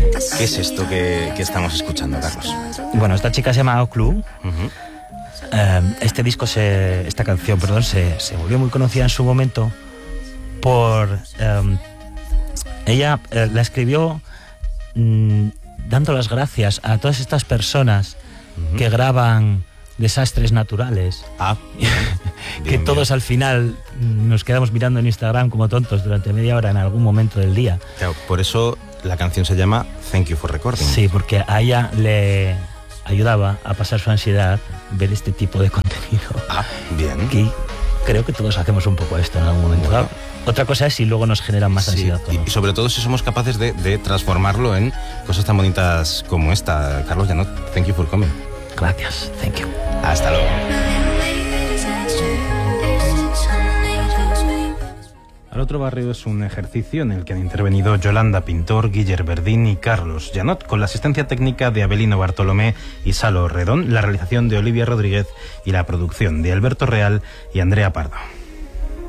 ¿Qué es esto que estamos escuchando, Carlos? Bueno, esta chica se llama Oclu. Este disco, esta canción, perdón, se volvió muy conocida en su momento por... ella la escribió dando las gracias a todas estas personas que graban desastres naturales. Que todos al final nos quedamos mirando en Instagram como tontos durante media hora en algún momento del día. Claro, por eso la canción se llama Thank You for Recording. Sí, porque a ella le ayudaba a pasar su ansiedad ver este tipo de contenido. Bien. Y creo que todos hacemos un poco esto en algún momento. Bueno. Otra cosa es si luego nos generan más ansiedad. Sí, y sobre todo si somos capaces de transformarlo en cosas tan bonitas como esta. Carlos Janot, thank you for coming. Gracias, thank you. Hasta luego. Al otro barrio es un ejercicio en el que han intervenido Yolanda Pintor, Guiller Verdín y Carlos Janot, con la asistencia técnica de Abelino Bartolomé y Salo Redón, la realización de Olivia Rodríguez y la producción de Alberto Real y Andrea Pardo.